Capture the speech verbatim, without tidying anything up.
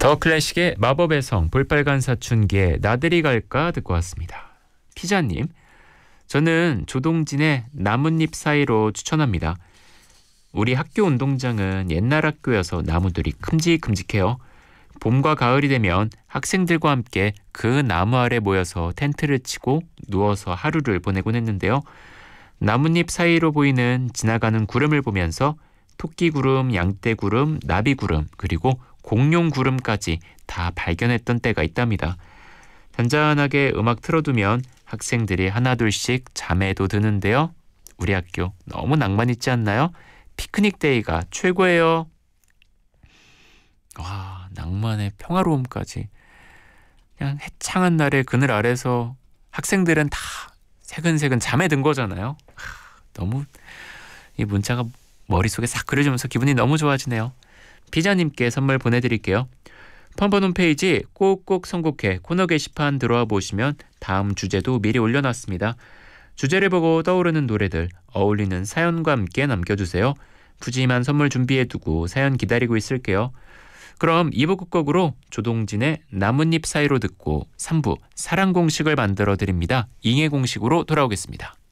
더 클래식의 마법의 성, 볼빨간 사춘기의 나들이 갈까 듣고 왔습니다. 피자님, 저는 조동진의 나뭇잎 사이로 추천합니다. 우리 학교 운동장은 옛날 학교여서 나무들이 큼직큼직해요. 봄과 가을이 되면 학생들과 함께 그 나무 아래 모여서 텐트를 치고 누워서 하루를 보내곤 했는데요. 나뭇잎 사이로 보이는 지나가는 구름을 보면서 토끼구름, 양떼구름, 나비구름, 그리고 공룡구름까지 다 발견했던 때가 있답니다. 잔잔하게 음악 틀어두면 학생들이 하나둘씩 잠에도 드는데요. 우리 학교 너무 낭만 있지 않나요? 피크닉 데이가 최고예요. 와, 낭만의 평화로움까지. 그냥 해창한 날의 그늘 아래서 학생들은 다 새근새근 잠에 든 거잖아요. 하, 너무 이 문자가 머릿속에 싹 그려지면서 기분이 너무 좋아지네요. 피자님께 선물 보내드릴게요. 펀펀 홈페이지 꼭꼭 선곡해 코너 게시판 들어와 보시면 다음 주제도 미리 올려놨습니다. 주제를 보고 떠오르는 노래들, 어울리는 사연과 함께 남겨주세요. 푸짐한 선물 준비해두고 사연 기다리고 있을게요. 그럼 이 부 끝곡으로 조동진의 나뭇잎 사이로 듣고 삼 부 사랑 공식을 만들어 드립니다. 잉해 공식으로 돌아오겠습니다.